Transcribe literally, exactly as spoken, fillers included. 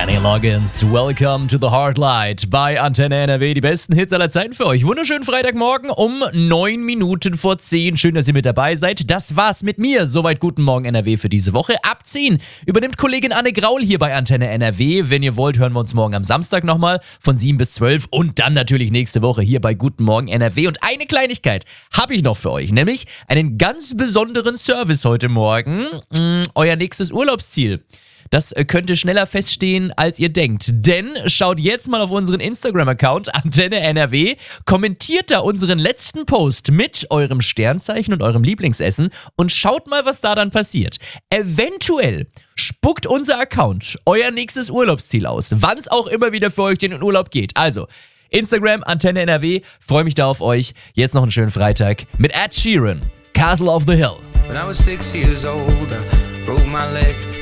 Kenny Loggins, welcome to the Hard Light bei Antenne N R W. Die besten Hits aller Zeiten für euch. Wunderschönen Freitagmorgen um neun Minuten vor zehn. Schön, dass ihr mit dabei seid. Das war's mit mir. Soweit guten Morgen N R W für diese Woche. Ab zehn übernimmt Kollegin Anne Graul hier bei Antenne N R W. Wenn ihr wollt, hören wir uns morgen am Samstag nochmal von sieben bis zwölf und dann natürlich nächste Woche hier bei Guten Morgen N R W. Und eine Kleinigkeit habe ich noch für euch, nämlich einen ganz besonderen Service heute Morgen. Mm, euer nächstes Urlaubsziel. Das könnte schneller feststehen, als ihr denkt. Denn schaut jetzt mal auf unseren Instagram-Account Antenne N R W, kommentiert da unseren letzten Post mit eurem Sternzeichen und eurem Lieblingsessen und schaut mal, was da dann passiert. Eventuell spuckt unser Account euer nächstes Urlaubsziel aus, wann es auch immer wieder für euch in den Urlaub geht. Also, Instagram Antenne N R W, freue mich da auf euch. Jetzt noch einen schönen Freitag mit Ed Sheeran, Castle of the Hill. When I was six years old, I broke my leg.